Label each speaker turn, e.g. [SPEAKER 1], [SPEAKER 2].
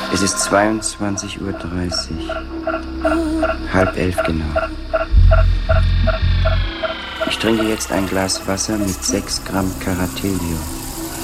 [SPEAKER 1] Es ist 22:30 Uhr. 10:30 genau. Ich trinke jetzt ein Glas Wasser mit 6 Gramm Caratelio.